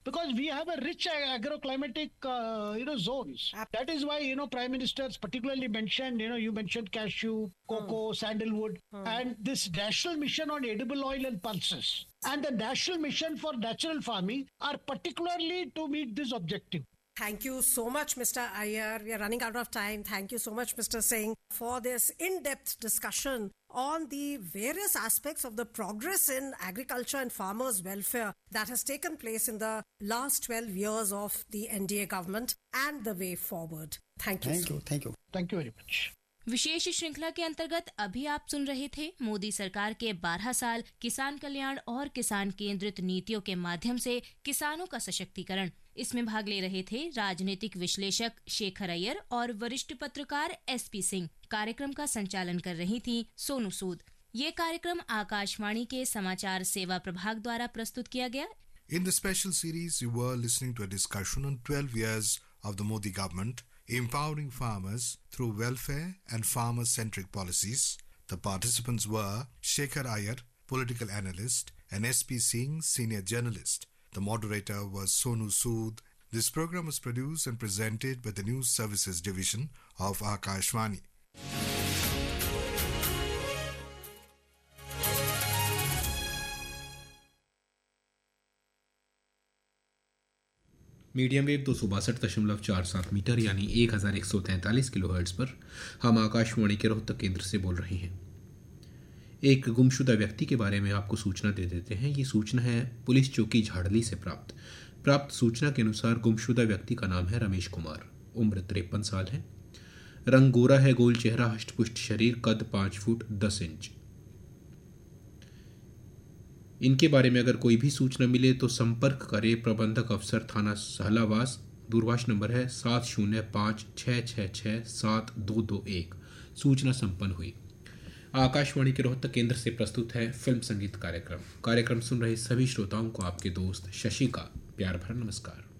because we have a rich agroclimatic, zones. That is why, Prime Ministers particularly mentioned, you mentioned cashew, cocoa, sandalwood, and this national mission on edible oil and pulses, and the national mission for natural farming are particularly to meet this objective. Thank you so much, Mr. Iyer. We are running out of time. Thank you so much, Mr. Singh, for this in-depth discussion on the various aspects of the progress in agriculture and farmers' welfare that has taken place in the last 12 years of the NDA government and the way forward. Thank you. Thank you very much. विशेष श्रृंखला के अंतर्गत अभी आप सुन रहे थे मोदी सरकार के 12 साल किसान कल्याण और किसान केंद्रित नीतियों के माध्यम से किसानों का सशक्तिकरण। इसमें भाग ले रहे थे राजनीतिक विश्लेषक शेखर अय्यर और वरिष्ठ पत्रकार SP सिंह। कार्यक्रम का संचालन कर रही थी सोनू सूद। ये कार्यक्रम आकाशवाणी के समाचार सेवा प्रभाग द्वारा प्रस्तुत किया गया। In the special series, you were listening to a discussion on 12 years of the Modi government, empowering farmers through welfare and farmer-centric policies. The participants were Shekhar Iyer, political analyst, and SP Singh, senior journalist. The moderator was Sonu Sood. This program was produced and presented by the News Services Division of Akashvani. Medium wave 262.47 metre यानी 1143 kilohertz पर हम आकाशवाणी के रोहतक केंद्र से बोल रहे हैं। एक गुमशुदा व्यक्ति के बारे में आपको सूचना दे देते हैं। ये सूचना है पुलिस चौकी झाड़ली से प्राप्त सूचना के अनुसार गुमशुदा व्यक्ति का नाम है रमेश कुमार। उम्र 53 साल है। रंग गोरा है, गोल चेहरा, हष्टपुष्ट शरीर, कद 5 फुट 10 इंच। इनके बारे में अगर कोई भी सूचना मिले तो संपर्क करें प्रबंधक अफसर थाना सहलावास। दूरभाष नंबर है 7056667221। सूचना संपन्न हुई। आकाशवाणी के रोहतक केंद्र से प्रस्तुत है फिल्म संगीत कार्यक्रम सुन रहे सभी श्रोताओं को आपके दोस्त शशि का प्यार भरा नमस्कार।